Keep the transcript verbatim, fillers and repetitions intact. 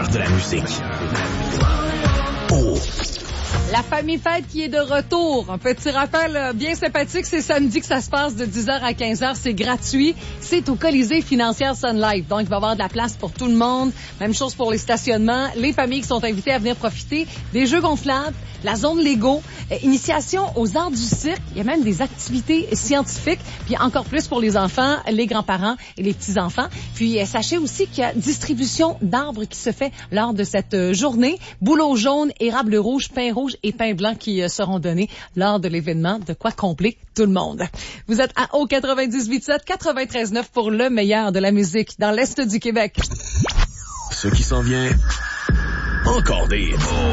de la musique. Oh! La famille fête qui est de retour. Un petit rappel euh, bien sympathique, c'est samedi que ça se passe de dix heures à quinze heures. C'est gratuit. C'est au Colisée financière Sun Life. Donc, il va y avoir de la place pour tout le monde. Même chose pour les stationnements. Les familles qui sont invitées à venir profiter des jeux gonflables, la zone Lego, euh, initiation aux arts du cirque. Il y a même des activités scientifiques. Puis encore plus pour les enfants, les grands-parents et les petits-enfants. Puis, euh, sachez aussi qu'il y a distribution d'arbres qui se fait lors de cette euh, journée. Bouleau jaune, érable rouge, pain rouge et pain blanc qui euh, seront donnés lors de l'événement. De quoi combler tout le monde. Vous êtes à O quatre-vingt-dix-huit sept, quatre-vingt-treize neuf pour le meilleur de la musique dans l'Est du Québec. Ce qui s'en vient, encore des...